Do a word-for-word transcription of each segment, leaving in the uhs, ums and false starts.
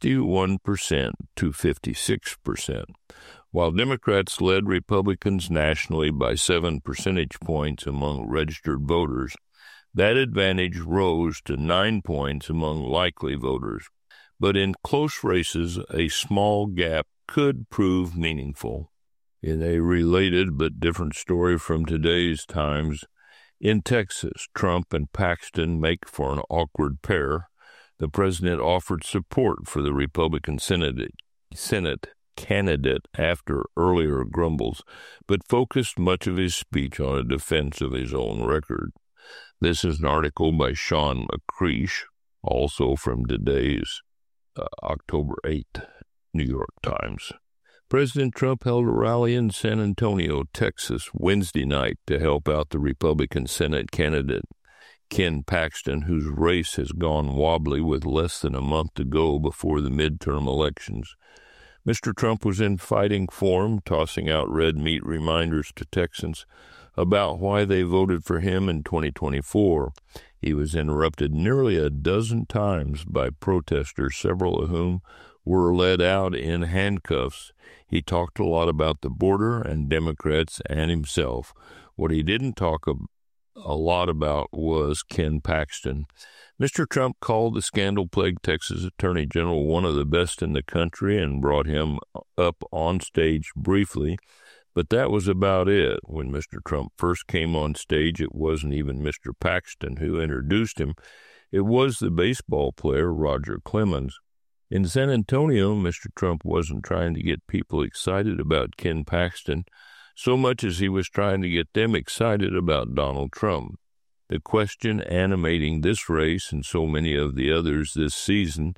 sixty-one percent to fifty-six percent, while Democrats led Republicans nationally by seven percentage points among registered voters. That advantage rose to nine points among likely voters. But in close races, a small gap could prove meaningful. In a related but different story from today's times, in Texas, Trump and Paxton make for an awkward pair. The president offered support for the Republican Senate, Senate candidate after earlier grumbles, but focused much of his speech on a defense of his own record. This is an article by Sean McCreish, also from today's uh, October eighth New York Times. President Trump held a rally in San Antonio, Texas, Wednesday night to help out the Republican Senate candidate, Ken Paxton, whose race has gone wobbly with less than a month to go before the midterm elections. Mister Trump was in fighting form, tossing out red meat reminders to Texans about why they voted for him in twenty twenty-four. He was interrupted nearly a dozen times by protesters, several of whom were led out in handcuffs. He talked a lot about the border and Democrats and himself. What he didn't talk a, a lot about was Ken Paxton. Mister Trump called the scandal-plagued Texas Attorney General one of the best in the country and brought him up on stage briefly. But that was about it. When Mister Trump first came on stage, it wasn't even Mister Paxton who introduced him. It was the baseball player, Roger Clemens. In San Antonio, Mister Trump wasn't trying to get people excited about Ken Paxton so much as he was trying to get them excited about Donald Trump. The question animating this race and so many of the others this season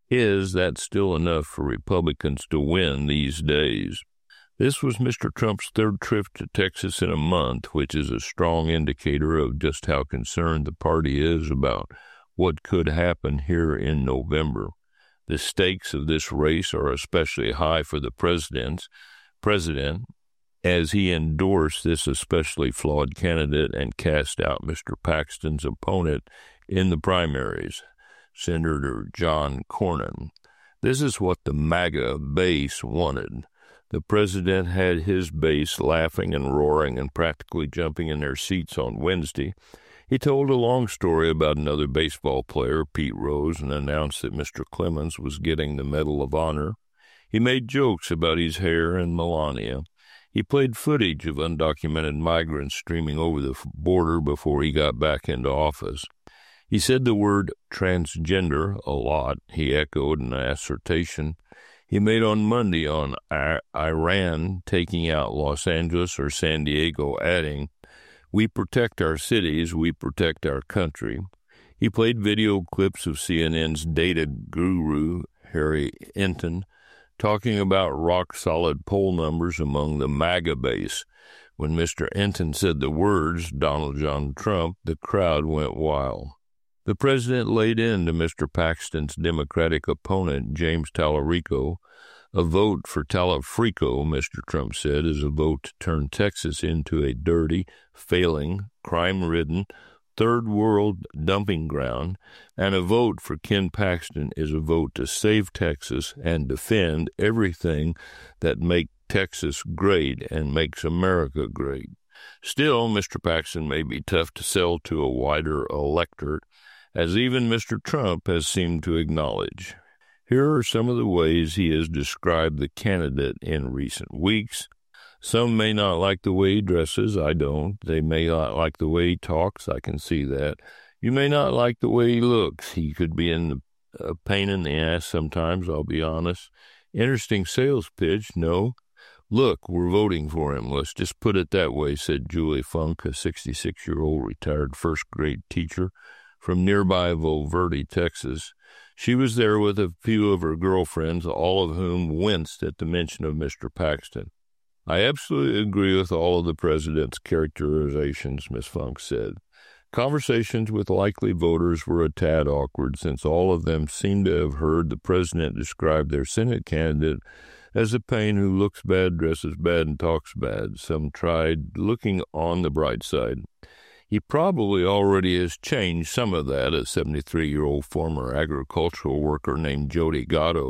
is that still enough for Republicans to win these days? This was Mister Trump's third trip to Texas in a month, which is a strong indicator of just how concerned the party is about what could happen here in November. The stakes of this race are especially high for the president's president, as he endorsed this especially flawed candidate and cast out Mister Paxton's opponent in the primaries, Senator John Cornyn. This is what the MAGA base wanted. The president had his base laughing and roaring and practically jumping in their seats on Wednesday. He told a long story about another baseball player, Pete Rose, and announced that Mister Clemens was getting the Medal of Honor. He made jokes about his hair and Melania. He played footage of undocumented migrants streaming over the border before he got back into office. He said the word transgender a lot. He echoed an assertion he made on Monday on Iran taking out Los Angeles or San Diego, adding, "We protect our cities, we protect our country." He played video clips of C N N's data guru, Harry Enton, talking about rock-solid poll numbers among the MAGA base. When Mister Enton said the words, Donald John Trump, the crowd went wild. The president laid into Mister Paxton's Democratic opponent, James Tallarico. A vote for Talafrico, Mister Trump said, is a vote to turn Texas into a dirty, failing, crime-ridden, third-world dumping ground, and a vote for Ken Paxton is a vote to save Texas and defend everything that makes Texas great and makes America great. Still, Mister Paxton may be tough to sell to a wider electorate, as even Mister Trump has seemed to acknowledge. Here are some of the ways he has described the candidate in recent weeks. Some may not like the way he dresses. I don't. They may not like the way he talks. I can see that. You may not like the way he looks. He could be in a pain in the ass sometimes, I'll be honest. Interesting sales pitch, no. Look, we're voting for him. Let's just put it that way, said Julie Funk, a sixty-six-year-old retired first-grade teacher from nearby Valverde, Texas. She was there with a few of her girlfriends, all of whom winced at the mention of Mister Paxton. I absolutely agree with all of the president's characterizations, Miss Funk said. Conversations with likely voters were a tad awkward, since all of them seemed to have heard the president describe their Senate candidate as a pain who looks bad, dresses bad, and talks bad. Some tried looking on the bright side. He probably already has changed some of that, a seventy-three-year-old former agricultural worker named Jody Gatto